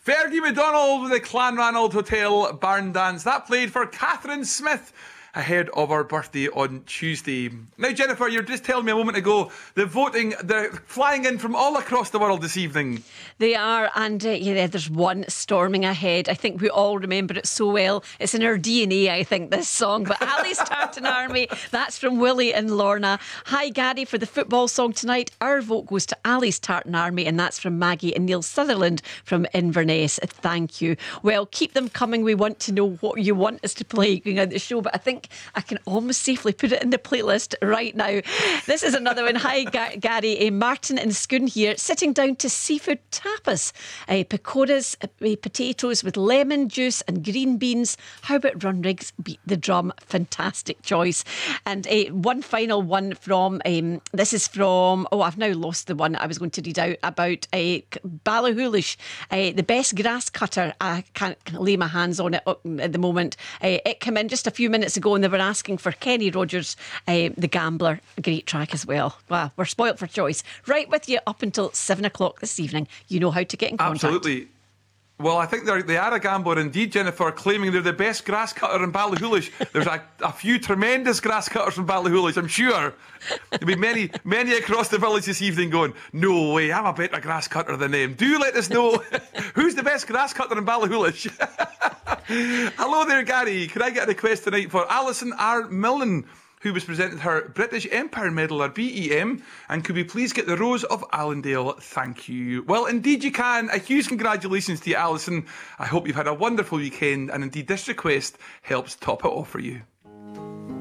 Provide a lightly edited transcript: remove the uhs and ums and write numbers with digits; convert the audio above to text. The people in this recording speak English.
Fergie McDonald with the Clanranald Hotel Barn Dance. That played for Catherine Smith ahead of our birthday on Tuesday. Now, Jennifer, you were just telling me a moment ago, the voting, they're flying in from all across the world this evening. They are, and there's one storming ahead. I think we all remember it so well. It's in our DNA, I think, this song. But Ali's Tartan Army, that's from Willie and Lorna. Hi, Gary, for the football song tonight. Our vote goes to Ali's Tartan Army, and that's from Maggie and Neil Sutherland from Inverness. Thank you. Well, keep them coming. We want to know what you want us to play going on the show, but I think I can almost safely put it in the playlist right now. This is another one. Hi, Gary. Martin and Scone here, sitting down to seafood tapas. Pakoras, potatoes with lemon juice and green beans. How about Runrigs Beat the Drum? Fantastic choice. And one final one from, this is from, I've now lost the one I was going to read out about Ballachulish, the best grass cutter. I can't lay my hands on it at the moment. It came in just a few minutes ago and they were asking for Kenny Rogers, The Gambler. A great track as well. Wow, we're spoilt for choice. Right with you up until 7 o'clock this evening. You know how to get in contact. Absolutely. Well, I think they are a gambler indeed, Jennifer, claiming they're the best grass cutter in Ballachulish. There's a few tremendous grass cutters in Ballachulish, I'm sure. There'll be many across the village this evening going, no way, I'm a better grass cutter than them. Do let us know who's the best grass cutter in Ballachulish. Hello there, Gary. Could I get a request tonight for Alison R. Millen, who was presented her British Empire Medal, or BEM, and could we please get the Rose of Allendale? Thank you. Well, indeed you can. A huge congratulations to you, Alison. I hope you've had a wonderful weekend, and indeed this request helps top it off for you.